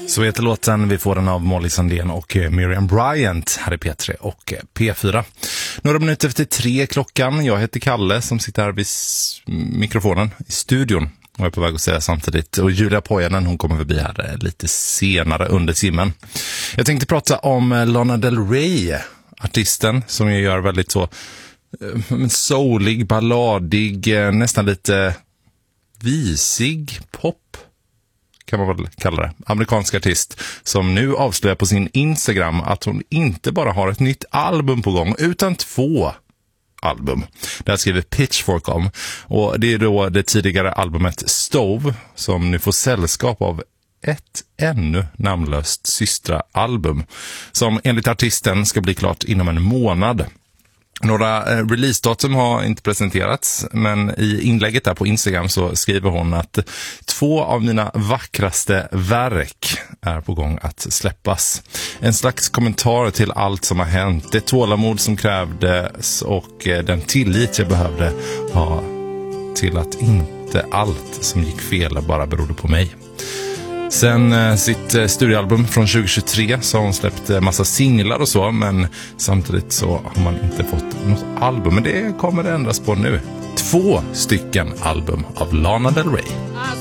Så heter låten. Vi får den av Molly Sandén och Miriam Bryant här i P3 och P4. Några minuter efter 3 klockan. Jag heter Kalle som sitter här vid mikrofonen i studion och är på väg att säga samtidigt. Och Julia Pojanen, hon kommer förbi här lite senare under timmen. Jag tänkte prata om Lana Del Rey, artisten som ju gör väldigt så soulig, balladig, nästan lite visig pop kan man väl kalla det. Amerikansk artist som nu avslöjar på sin Instagram att hon inte bara har ett nytt album på gång utan 2 album. Det här skriver Pitchfork om. Och det är då det tidigare albumet Stove som nu får sällskap av ett ännu namnlöst systraalbum som enligt artisten ska bli klart inom en månad. Några releasedatum har inte presenterats, men i inlägget där på Instagram så skriver hon att 2 av mina vackraste verk är på gång att släppas. En slags kommentar till allt som har hänt, det tålamod som krävdes och den tillit jag behövde ha till att inte allt som gick fel bara berodde på mig. Sen sitt studioalbum från 2023 så har hon släppt massa singlar och så, men samtidigt så har man inte fått något album. Men det kommer det ändras på nu. 2 stycken album av Lana Del Rey. I